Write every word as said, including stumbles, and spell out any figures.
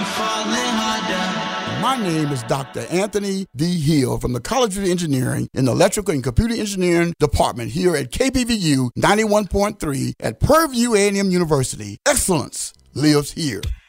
falling harder. My name is Doctor Anthony D. Hill from the College of Engineering in the Electrical and Computer Engineering Department here at K P V U ninety-one point three at Prairie View A and M University. Excellence lives here.